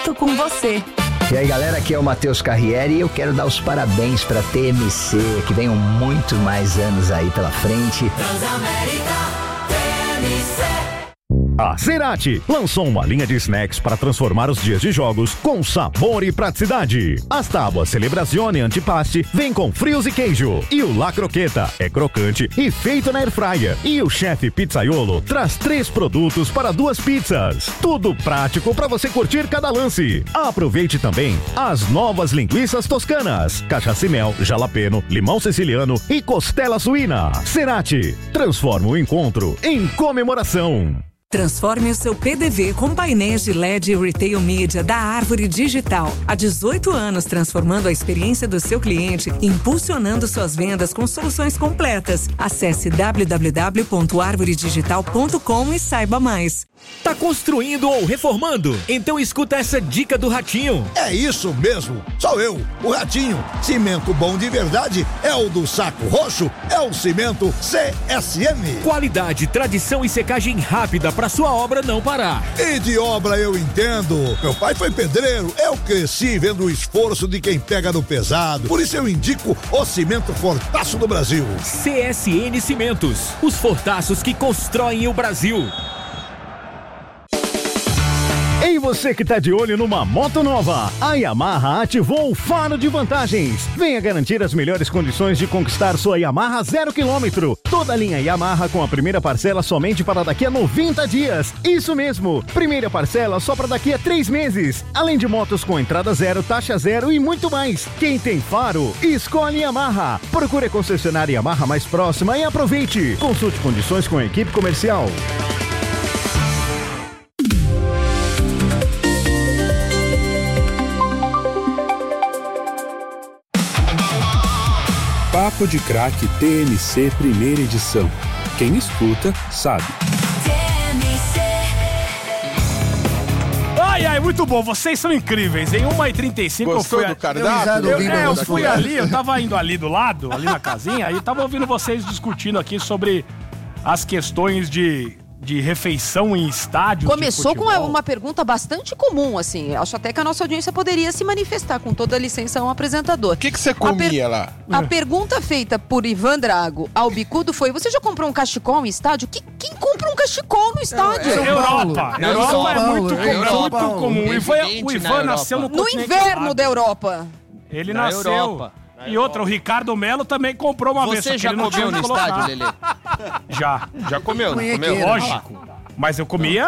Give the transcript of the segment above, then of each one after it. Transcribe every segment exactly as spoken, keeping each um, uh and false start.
junto com você. E aí, galera, aqui é o Matheus Carriere e eu quero dar os parabéns pra T M C, que venham muito mais anos aí pela frente. Transamérica T M C. A Cerati lançou uma linha de snacks para transformar os dias de jogos com sabor e praticidade. As tábuas Celebrazione Antipaste vêm com frios e queijo. E o La Croqueta é crocante e feito na airfryer. E o chefe Pizzaiolo traz três produtos para duas pizzas. Tudo prático para você curtir cada lance. Aproveite também as novas linguiças toscanas, cachaça e mel, jalapeno, limão siciliano e costela suína. Cerati, transforma o encontro em comemoração. Transforme o seu P D V com painéis de L E D e Retail Media da Árvore Digital. Há dezoito anos, transformando a experiência do seu cliente e impulsionando suas vendas com soluções completas. Acesse w w w ponto arvore digital ponto com e saiba mais. Tá construindo ou reformando? Então escuta essa dica do Ratinho. É isso mesmo, sou eu, o Ratinho. Cimento bom de verdade é o do Saco Roxo, é o Cimento C S M. Qualidade, tradição e secagem rápida para sua obra não parar. E de obra eu entendo. Meu pai foi pedreiro, eu cresci vendo o esforço de quem pega no pesado. Por isso eu indico o Cimento Fortaço do Brasil. C S N Cimentos, os fortaços que constroem o Brasil. Ei, você que tá de olho numa moto nova, a Yamaha ativou o Faro de Vantagens. Venha garantir as melhores condições de conquistar sua Yamaha zero quilômetro. Toda a linha Yamaha com a primeira parcela somente para daqui a noventa dias. Isso mesmo, primeira parcela só para daqui a três meses. Além de motos com entrada zero, taxa zero e muito mais. Quem tem Faro, escolhe Yamaha. Procure a concessionária Yamaha mais próxima e aproveite. Consulte condições com a equipe comercial. Papo de Craque T M C primeira edição. Quem escuta, sabe. Ai, ai, muito bom. Vocês são incríveis. Em uma e trinta e cinco eu fui... do cardápio? Eu, é, eu fui ali, eu tava indo ali do lado, ali na casinha, aí tava ouvindo vocês discutindo aqui sobre as questões de... de refeição em estádio. Começou com uma pergunta bastante comum, assim. Acho até que a nossa audiência poderia se manifestar, com toda a licença ao apresentador. O que, que você comia per... lá? A pergunta feita por Ivan Drago ao Bicudo foi: você já comprou um cachecol em estádio? Que, quem compra um cachecol no estádio? É, é, Europa. Não, Europa São é Paulo, muito, é comum, Europa. muito comum. O Ivan, o Ivan nasceu no No inverno da Europa. Ele na nasceu. Europa. E outra, o Ricardo Melo também comprou uma Você vez. já comeu no estádio, Lelê? Já. Já comeu, não comeu? Lógico. Mas eu comia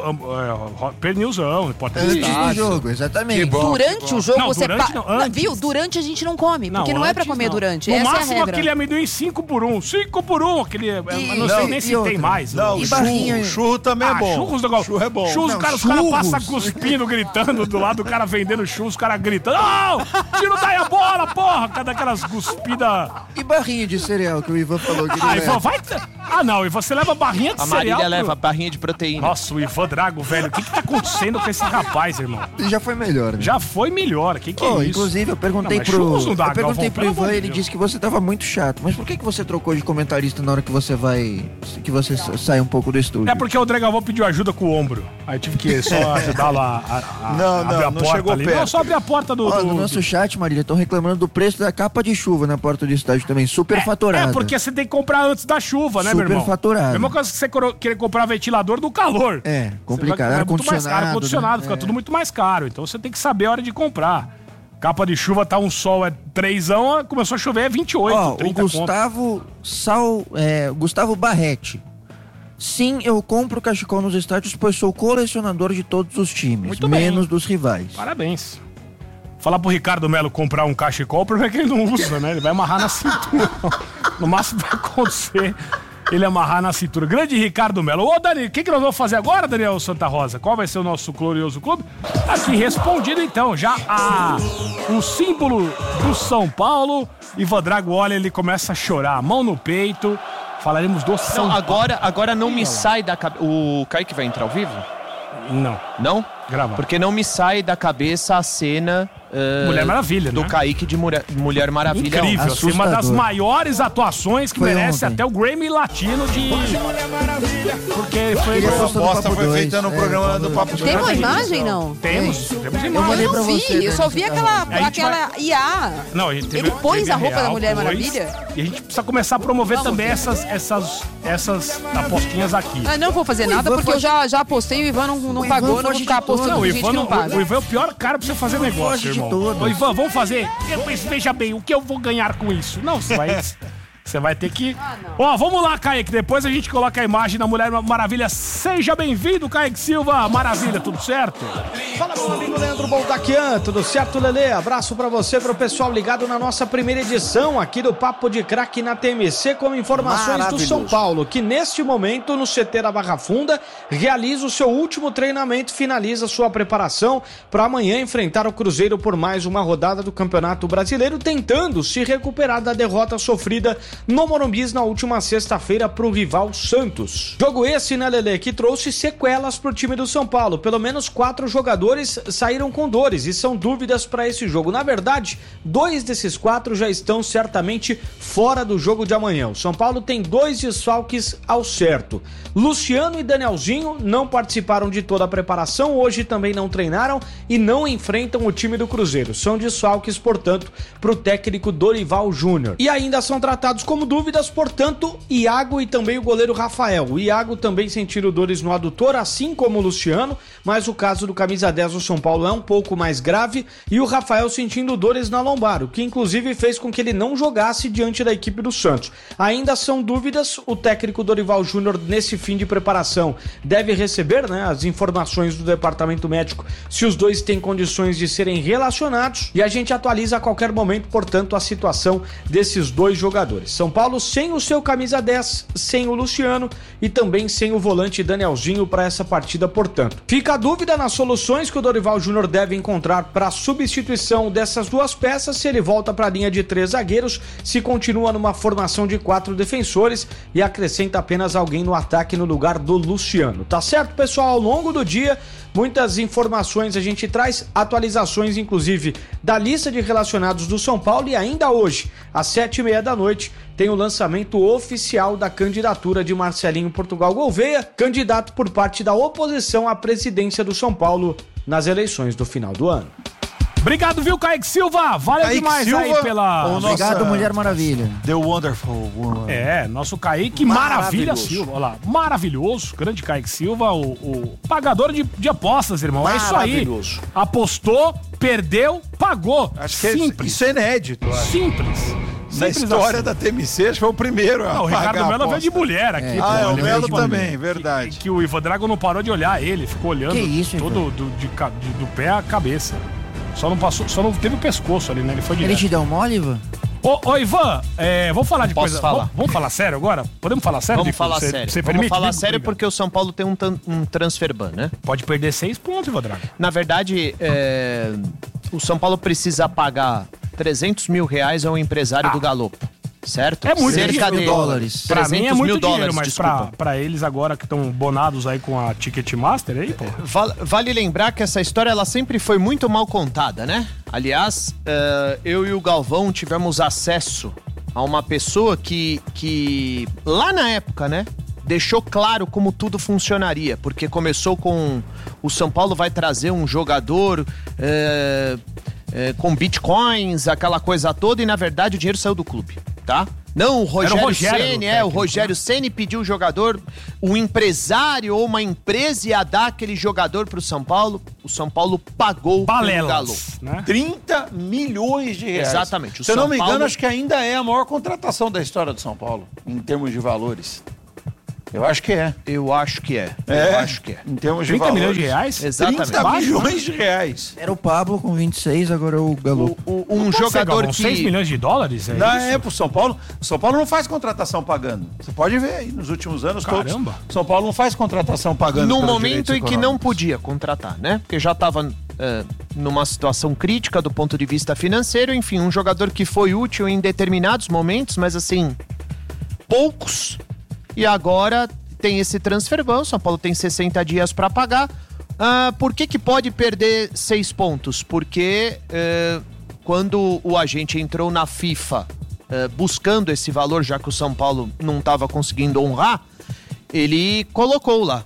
uh, uh, pernilzão, Antes do jogo, exatamente. Bom, durante o jogo não, você... durante Pa... não, antes. Viu? Durante a gente não come, porque não, não é pra comer não. durante. No Essa máximo é a regra. aquele amendoim cinco por um. cinco por um, aquele... E... Eu não, não sei nem se outra? tem mais. Não, e churro, barrinha... churro também é bom. Ah, churros, do... churro é bom. Churros, não, cara, os caras churros. passam cuspindo, gritando do lado, o cara vendendo churros, os caras gritando: não! Tira daí a bola, porra! Cada aquelas cuspidas... E barrinha de cereal que o Ivan falou que ele Ah, leva. Ivan, vai... Ah, não, e você leva barrinha de A cereal... Marília pro... leva barrinha de proteína. Nossa, o Ivan Drago, velho, o que que tá acontecendo com esse rapaz, irmão? Já foi melhor, né? Já foi melhor, o que que Oh, é isso? inclusive, eu perguntei Não, mas pro. churros não dá, eu perguntei Galvão, pro pelo Ivan amor e de ele Deus. disse que você tava muito chato. Mas por que, que você trocou de comentarista na hora que você vai. que você sai um pouco do estúdio? É porque o André Galvão pediu ajuda com o ombro. Aí eu tive que só ajudá-lo a, a, a Não, abrir não, a não porta chegou ali. perto. Não, só abrir a porta do... Ó, do no nosso do... chat, Marília, estão reclamando do preço da capa de chuva na porta do estádio também. Super faturado. É, porque você tem que comprar antes da chuva, né, meu irmão? Super faturado. Mesma coisa que você coro- querer comprar ventilador do calor. É, complicado. Você vai- é muito mais caro, Ar-condicionado, ar-condicionado, né? fica É. tudo muito mais caro. Então você tem que saber a hora de comprar. Capa de chuva tá um sol, é trêsão, começou a chover, é vinte e oito, Ó, o trinta conto. Gustavo Sal, é, Gustavo Barretti. Sim, eu compro cachecol nos estádios, pois sou colecionador de todos os times, Muito bem. menos dos rivais. Parabéns. Falar pro Ricardo Melo comprar um cachecol, o problema é que ele não usa, né? Ele vai amarrar na cintura. No máximo vai acontecer ele amarrar na cintura. Grande Ricardo Melo. Ô, Dani, o que, que nós vamos fazer agora, Daniel Santa Rosa? Qual vai ser o nosso glorioso clube? Aqui, respondido então. Já a, o símbolo do São Paulo. Ivan Drago olha, ele começa a chorar. Mão no peito. Falaremos do São Não, Paulo. agora, agora não me sai da cabeça. O Kaique vai entrar ao vivo? Não. Não? Gravar. Porque não me sai da cabeça a cena... Uh, Mulher Maravilha, do né? Kaique de Mulher, Mulher Maravilha. Incrível, assim, uma das maiores atuações que Foi merece ontem. até o Grammy Latino de... Porque foi... Queria no- postar no aposta Papo foi dois, feita no é, programa quando- do Papo de Tem uma Craque. imagem, não? Temos, temos Eu imagem. mandei Eu pra não vi, você, eu só Dani, vi você aquela, A gente aquela I A. Não, a gente teve, Ele pôs teve a roupa da real, Mulher pôs, Maravilha? E a gente precisa começar a promover também essas, essas, essas apostinhas aqui. Ah, não vou fazer O nada Ivan porque eu foge- já, já apostei e o Ivan não, não O Ivan pagou, não vou foge ficar de tudo. apostando Não, com o gente Ivan, que não não, paga. o Ivan é o pior cara pra você fazer negócio, foge de irmão. todas. Ô, Ivan, vamos fazer. Eu penso, veja bem, o que eu vou ganhar com isso? Não, você vai... Você vai ter que... Ó, vamos lá, Kaique. Depois a gente coloca a imagem da Mulher Maravilha. Seja bem-vindo, Kaique Silva. Maravilha, tudo certo? Fala, meu amigo Leandro Boldaquian, tudo certo, Lelê? Abraço pra você, pro pessoal ligado na nossa primeira edição aqui do Papo de Craque na T M C, com informações do São Paulo, que neste momento, no C T da Barra Funda, realiza o seu último treinamento e finaliza sua preparação para amanhã enfrentar o Cruzeiro por mais uma rodada do Campeonato Brasileiro, tentando se recuperar da derrota sofrida no Morumbi na última sexta-feira para o rival Santos. Jogo esse, né, Lelê, que trouxe sequelas para o time do São Paulo. Pelo menos quatro jogadores saíram com dores e são dúvidas para esse jogo. Na verdade, dois desses quatro já estão certamente fora do jogo de amanhã. O São Paulo tem dois desfalques ao certo. Luciano e Danielzinho não participaram de toda a preparação, hoje também não treinaram e não enfrentam o time do Cruzeiro. São desfalques, portanto, para o técnico Dorival Júnior. E ainda são tratados como dúvidas, portanto, Iago e também o goleiro Rafael. O Iago também sentiu dores no adutor, assim como o Luciano, mas o caso do camisa dez do São Paulo é um pouco mais grave, e o Rafael sentindo dores na lombar, o que inclusive fez com que ele não jogasse diante da equipe do Santos. Ainda são dúvidas, o técnico Dorival Júnior, nesse fim de preparação, deve receber, né, as informações do departamento médico se os dois têm condições de serem relacionados, e a gente atualiza a qualquer momento, portanto, a situação desses dois jogadores. São Paulo sem o seu camisa dez, sem o Luciano e também sem o volante Danielzinho para essa partida, portanto. Fica a dúvida nas soluções que o Dorival Júnior deve encontrar para a substituição dessas duas peças, se ele volta para a linha de três zagueiros, se continua numa formação de quatro defensores e acrescenta apenas alguém no ataque no lugar do Luciano. Tá certo, pessoal? Ao longo do dia, muitas informações a gente traz, atualizações inclusive da lista de relacionados do São Paulo, e ainda hoje, às sete e meia da noite, tem o lançamento oficial da candidatura de Marcelinho Portugal Gouveia, candidato por parte da oposição à presidência do São Paulo nas eleições do final do ano. Obrigado, viu, Kaique Silva? Valeu Kaique demais Silva, aí pela... o nosso- Obrigado, Mulher Maravilha. The Wonderful Woman. É, nosso Kaique Maravilha Maravilhoso. Silva. Olha lá, maravilhoso. Grande Kaique Silva, o, o pagador de, de apostas, irmão. É isso aí. Maravilhoso. Apostou, perdeu, pagou. Acho que é- Simples. isso é inédito. eu acho. Simples. Na Simples história assim. da T M C, acho que foi o primeiro a Não, o pagar Ricardo a Melo veio aposta. de mulher aqui. É. pô. Ah, é, o Ele Melo veio de mulher. também, verdade. Que, que o Ivan Drago não parou de olhar ele, ficou olhando Que isso, Ivan? todo do, de, ca- de- do pé à cabeça. Só não passou, só não teve o pescoço ali, né? Ele foi Ele direto. te deu mole, Ivan? Ô, ô, Ivan, é, vamos falar de Posso coisa. falar? Vamos, vamos falar sério agora? Podemos falar sério? Vamos Dico? falar Você- sério. Você Vamos permite? falar Dico? sério Obrigado. porque o São Paulo tem um, tan- um transfer ban, né? Pode perder seis pontos, Ivan Drago. Na verdade, é, o São Paulo precisa pagar trezentos mil reais ao empresário Ah. do Galo. Certo? É muito Cerca dinheiro. de dólares. Pra mim é trezentos muito mil dinheiro, dólares, mas pra, desculpa. pra eles agora que estão bonados aí com a Ticketmaster aí, pô. Val- Vale lembrar que essa história ela sempre foi muito mal contada, né? Aliás, eh, eu e o Galvão tivemos acesso a uma pessoa que, que lá na época, né? Deixou claro como tudo funcionaria, porque começou com o São Paulo vai trazer um jogador eh, eh, com bitcoins, aquela coisa toda, e na verdade o dinheiro saiu do clube, tá? Não, o Rogério, Rogério Ceni, do é, o técnico, Rogério Ceni pediu o jogador, um empresário ou uma empresa ia dar aquele jogador pro São Paulo, o São Paulo pagou pelo Galo. Balelas, né? trinta milhões de reais. Exatamente. O Se eu não São me engano, Paulo- acho que ainda é a maior contratação da história do São Paulo, em termos de valores. Eu acho que é. Eu acho que é. É, Eu acho que é. Em termos de trinta valores. milhões de reais? Exatamente. trinta Baixo, milhões de reais. Era o Pablo com vinte e seis, agora é o Galo. O- o- um Pode ser, jogador Galvão, que... seis milhões de dólares? É Na isso? é pro São Paulo. O São Paulo não faz contratação pagando. Você pode ver aí nos últimos anos Caramba. todos. São Paulo não faz contratação pagando. No pelos momento direitos em que não econômicos. podia contratar, né? Porque já estava numa situação crítica do ponto de vista financeiro. Enfim, um jogador que foi útil em determinados momentos, mas assim, poucos. E agora tem esse transfer ban. O São Paulo tem sessenta dias para pagar. Ah, por que que pode perder seis pontos? Porque eh, quando o agente entrou na FIFA eh, buscando esse valor, já que o São Paulo não estava conseguindo honrar, ele colocou lá,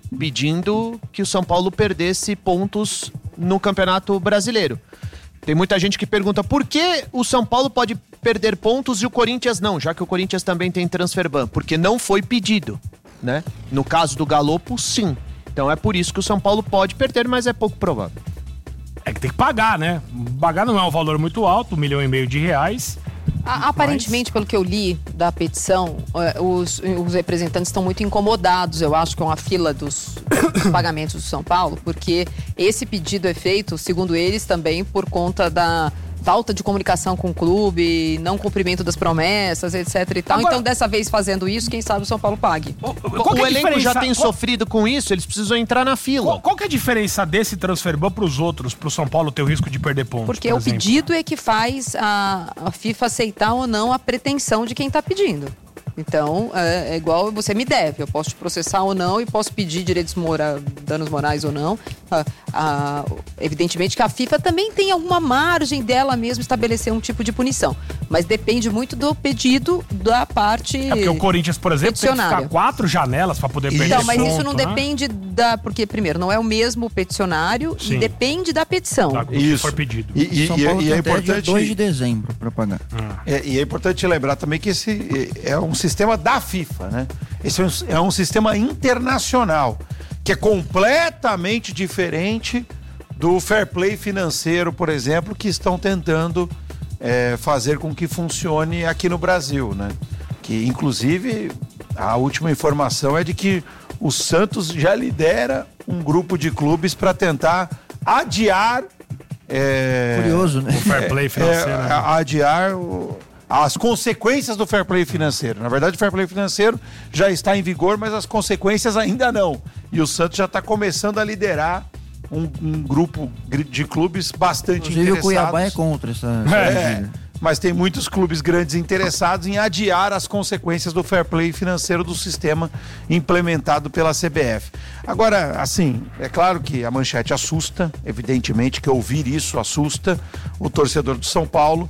pedindo que o São Paulo perdesse pontos no Campeonato Brasileiro. Tem muita gente que pergunta por que o São Paulo pode perder pontos e o Corinthians não, já que o Corinthians também tem transfer ban, porque não foi pedido, né? No caso do Galopo, sim. Então é por isso que o São Paulo pode perder, mas é pouco provável. É que tem que pagar, né? Pagar não é um valor muito alto, um milhão e meio de reais. A, aparentemente, mas... pelo que eu li da petição, os, os representantes estão muito incomodados, eu acho, com a fila dos pagamentos do São Paulo, porque esse pedido é feito, segundo eles, também por conta da falta de comunicação com o clube, não cumprimento das promessas, etc e tal. Agora, então, dessa vez fazendo isso, quem sabe o São Paulo pague. O, o, o elenco já tem qual... sofrido com isso, eles precisam entrar na fila. Qual, qual que é a diferença desse transfer ban pros outros, pro São Paulo ter o risco de perder pontos? Porque por o exemplo? pedido é que faz a, a FIFA aceitar ou não a pretensão de quem tá pedindo. Então, é, é igual você me deve, eu posso te processar ou não e posso pedir direitos morais, danos morais ou não. Ah, ah, evidentemente que a FIFA também tem alguma margem dela mesmo estabelecer um tipo de punição, mas depende muito do pedido da parte É porque o Corinthians, por exemplo, tem que ficar quatro janelas para poder perder Então, mas ponto, isso não né? depende da... Porque, primeiro, não é o mesmo peticionário Sim. e depende da petição. Tá, isso. For pedido. E, e, São Paulo e, e tem é até importante... dia dois de dezembro para pagar. Ah. É, e é importante lembrar também que esse é um sistema da FIFA, né? Esse é um, é um sistema internacional, que é completamente diferente do fair play financeiro, por exemplo, que estão tentando é, fazer com que funcione aqui no Brasil, né? Que, inclusive, a última informação é de que o Santos já lidera um grupo de clubes para tentar adiar... É, Curioso, né? O fair play financeiro. É, né? adiar o, as consequências do fair play financeiro. Na verdade, o fair play financeiro já está em vigor, mas as consequências ainda não. E o Santos já está começando a liderar um, um grupo de clubes bastante Inclusive, interessados. o Cuiabá é contra essa... É, mas tem muitos clubes grandes interessados em adiar as consequências do fair play financeiro do sistema implementado pela C B F. Agora, assim, é claro que a manchete assusta, evidentemente que ouvir isso assusta o torcedor do São Paulo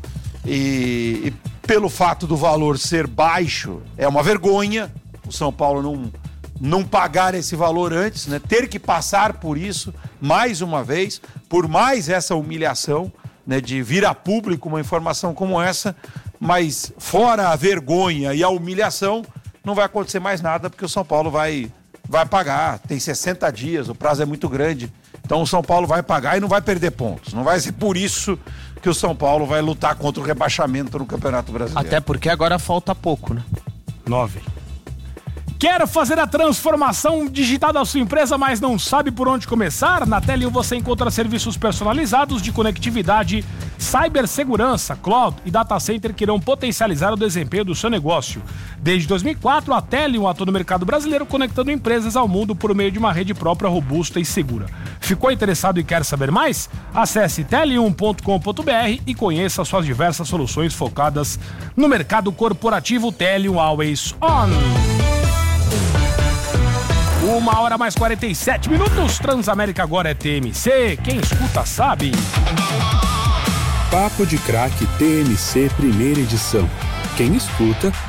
e, e pelo fato do valor ser baixo, é uma vergonha o São Paulo não, não pagar esse valor antes, né? Ter que passar por isso mais uma vez, por mais essa humilhação, né, de vir a público uma informação como essa, mas fora a vergonha e a humilhação, não vai acontecer mais nada, porque o São Paulo vai, vai pagar, tem sessenta dias, o prazo é muito grande, então o São Paulo vai pagar e não vai perder pontos, não vai ser por isso que o São Paulo vai lutar contra o rebaixamento no Campeonato Brasileiro. Até porque agora falta pouco, né? Nove. Quer fazer a transformação digital da sua empresa, mas não sabe por onde começar? Na Tele um você encontra serviços personalizados de conectividade, cibersegurança, cloud e data center que irão potencializar o desempenho do seu negócio. Desde dois mil e quatro, a Tele um atua no mercado brasileiro, conectando empresas ao mundo por meio de uma rede própria, robusta e segura. Ficou interessado e quer saber mais? Acesse tele um ponto com ponto b r e conheça suas diversas soluções focadas no mercado corporativo. Tele um Always On. Uma hora mais quarenta e sete minutos. Transamérica agora é T M C. Quem escuta sabe. Papo de Craque T M C primeira edição. Quem escuta